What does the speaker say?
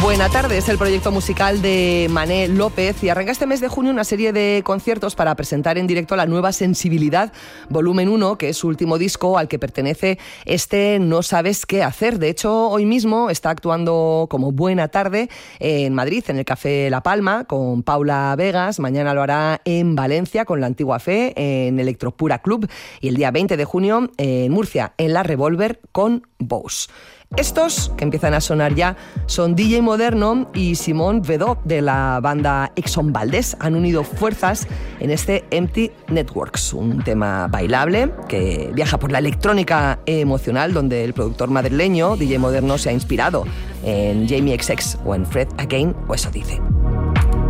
Buena tarde, es el proyecto musical de Mané López y arranca este mes de junio una serie de conciertos para presentar en directo la nueva Sensibilidad Volumen 1, que es su último disco al que pertenece este No sabes qué hacer. De hecho, hoy mismo está actuando como Buena Tarde en Madrid, en el Café La Palma, con Paula Vegas. Mañana lo hará en Valencia con La Antigua Fe, en Electropura Club, y el día 20 de junio en Murcia, en La Revolver, con Bose. Estos, que empiezan a sonar ya, son DJ Moderno y Simón Vedó, de la banda Exxon Valdés. Han unido fuerzas en este Empty Networks, un tema bailable que viaja por la electrónica emocional, donde el productor madrileño DJ Moderno se ha inspirado en Jamie XX o en Fred Again, o eso dice.